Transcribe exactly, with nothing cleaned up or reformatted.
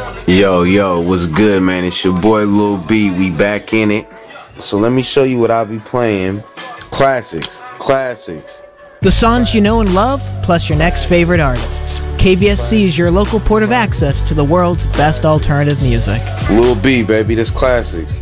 Yo, yo, what's good, man? It's your boy Lil B. We back in it. So let me show you what I'll be playing. Classics, classics. The songs you know and love, plus your next favorite artists. K V S C is your local port of access to the world's best alternative music. Lil B, baby, that's classics.